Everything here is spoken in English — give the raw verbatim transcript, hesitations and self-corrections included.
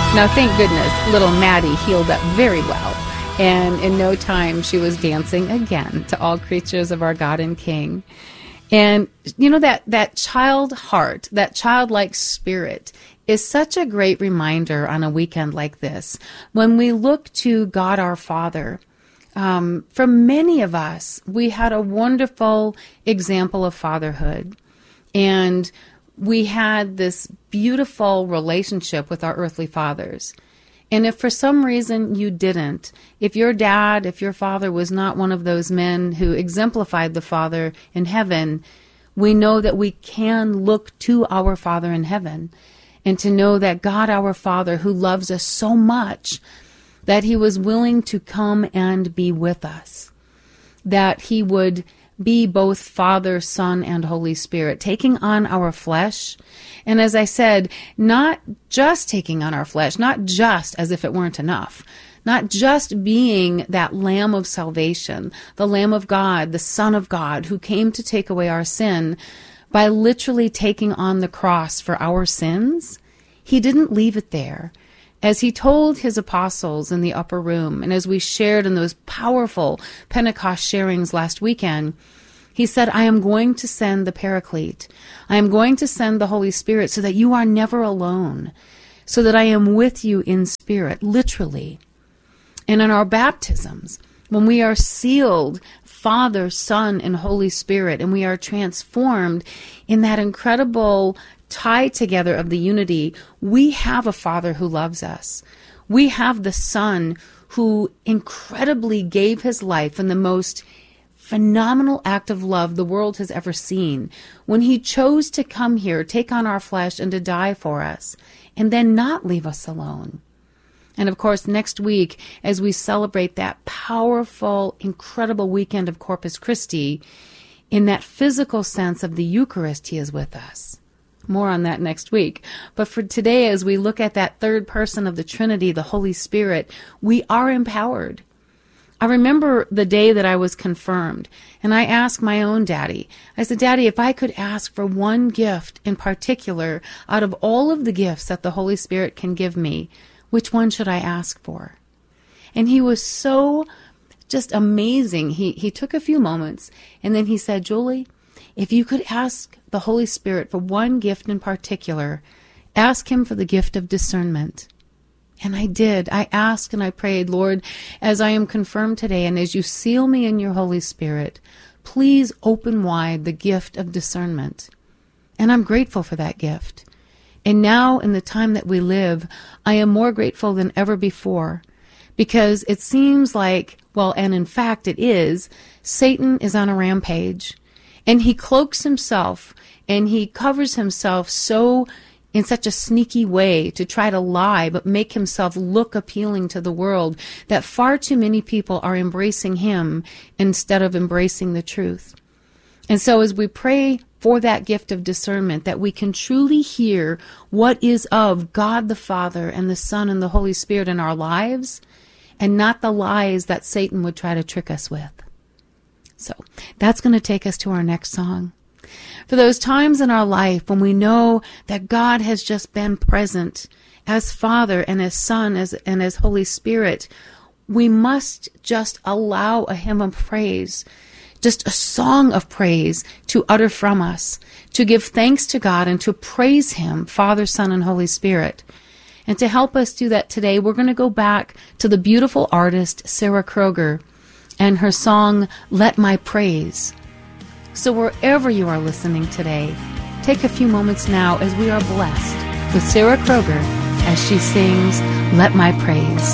Now, thank goodness, little Maddie healed up very well. And in no time, she was dancing again to All Creatures of Our God and King. And, you know, that, that child heart, that childlike spirit is such a great reminder on a weekend like this. When we look to God our Father, um, for many of us, we had a wonderful example of fatherhood. And we had this beautiful relationship with our earthly fathers. And if for some reason you didn't, if your dad, if your father was not one of those men who exemplified the Father in heaven, we know that we can look to our Father in heaven and to know that God our Father, who loves us so much, that he was willing to come and be with us, that he would be both Father, Son, and Holy Spirit, taking on our flesh. And as I said, not just taking on our flesh, not just as if it weren't enough, not just being that Lamb of salvation, the Lamb of God, the Son of God, who came to take away our sin by literally taking on the cross for our sins. He didn't leave it there. As he told his apostles in the upper room, and as we shared in those powerful Pentecost sharings last weekend, he said, I am going to send the Paraclete. I am going to send the Holy Spirit so that you are never alone, so that I am with you in spirit, literally. And in our baptisms, when we are sealed, Father, Son, and Holy Spirit, and we are transformed in that incredible tie together of the unity, we have a Father who loves us. We have the Son who incredibly gave his life in the most phenomenal act of love the world has ever seen, when he chose to come here, take on our flesh, and to die for us, and then not leave us alone. And of course, next week, as we celebrate that powerful, incredible weekend of Corpus Christi, in that physical sense of the Eucharist, he is with us. More on that next week. But for today, as we look at that third person of the Trinity, the Holy Spirit, we are empowered. I remember the day that I was confirmed, and I asked my own daddy, I said, Daddy, if I could ask for one gift in particular out of all of the gifts that the Holy Spirit can give me, which one should I ask for? And he was so just amazing. He, he took a few moments, and then he said, Julie, if you could ask the Holy Spirit for one gift in particular, ask him for the gift of discernment. And I did. I asked and I prayed, Lord, as I am confirmed today and as you seal me in your Holy Spirit, please open wide the gift of discernment. And I'm grateful for that gift. And now in the time that we live, I am more grateful than ever before, because it seems like, well, and in fact it is, Satan is on a rampage. And he cloaks himself and he covers himself so in such a sneaky way to try to lie but make himself look appealing to the world that far too many people are embracing him instead of embracing the truth. And so as we pray for that gift of discernment, that we can truly hear what is of God the Father and the Son and the Holy Spirit in our lives, and not the lies that Satan would try to trick us with. So that's going to take us to our next song. For those times in our life when we know that God has just been present as Father and as Son as, and as Holy Spirit, we must just allow a hymn of praise, just a song of praise to utter from us, to give thanks to God and to praise him, Father, Son, and Holy Spirit. And to help us do that today, we're going to go back to the beautiful artist Sarah Kroger and her song, Let My Praise. So wherever you are listening today, take a few moments now as we are blessed with Sarah Kroger as she sings, Let My Praise.